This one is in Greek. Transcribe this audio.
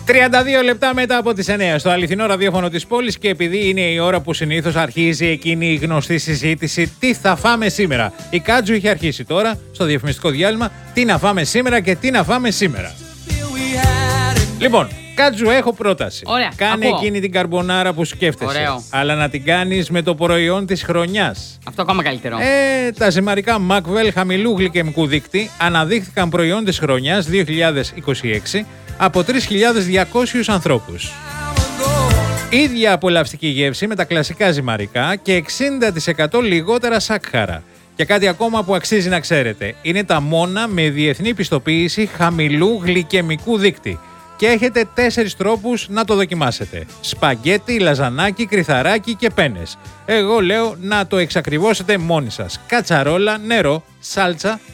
32 λεπτά μετά από τις 9 στο αληθινό ραδιόφωνο της πόλης, και επειδή είναι η ώρα που συνήθως αρχίζει εκείνη η γνωστή συζήτηση τι θα φάμε σήμερα. Η Κάτζου είχε αρχίσει τώρα στο διαφημιστικό διάλειμμα τι να φάμε σήμερα και τι να φάμε σήμερα. Λοιπόν, Κάτζου, έχω πρόταση. Ωραία, κάνε ακούω. εκείνη την καρμπονάρα που σκέφτεσαι. Ωραίο. Αλλά να την κάνεις με το προϊόν της χρονιάς. Αυτό ακόμα καλύτερο. Τα ζυμαρικά Macwell χαμηλού γλυκαιμικού δείκτη αναδείχθηκαν προϊόν της χρονιάς 2026 από 3.200 ανθρώπους. Ίδια απολαυστική γεύση με τα κλασικά ζυμαρικά και 60% λιγότερα σάκχαρα. Και κάτι ακόμα που αξίζει να ξέρετε. Είναι τα μόνα με διεθνή πιστοποίηση χαμηλού γλυκαιμικού δείκτη. Και έχετε 4 τρόπους να το δοκιμάσετε. Σπαγκέτι, λαζανάκι, κρυθαράκι και πένες. Εγώ λέω να το εξακριβώσετε μόνοι σας. Κατσαρόλα, νερό, σάλτσα,